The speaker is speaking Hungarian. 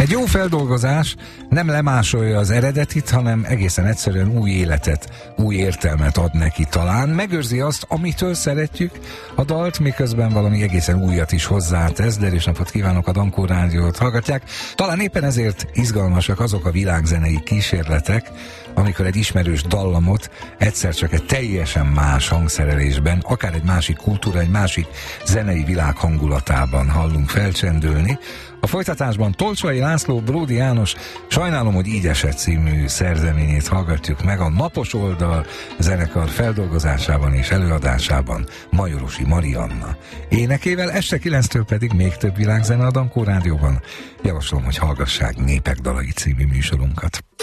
Egy jó feldolgozás nem lemásolja az eredetit, hanem egészen egyszerűen új életet, új értelmet ad neki talán. Megőrzi azt, amitől szeretjük a dalt, miközben valami egészen újat is hozzátesz. És napot kívánok, a Dankó Rádiót hallgatják. Talán éppen ezért izgalmasak azok a világzenei kísérletek, amikor egy ismerős dallamot egyszer csak egy teljesen más hangszerelésben, akár egy másik kultúra, egy másik zenei világ hangulatában hallunk felcsendülni. A folytatásban Tolcsai László, Bródi János Sajnálom, hogy így esett című szerzeményét hallgatjuk meg a Napos Oldal zenekar feldolgozásában és előadásában Majorosi Marianna énekével, este 9-től pedig még több világzene a Dankó Rádióban. Javaslom, hogy hallgassák Népek dalai című műsorunkat.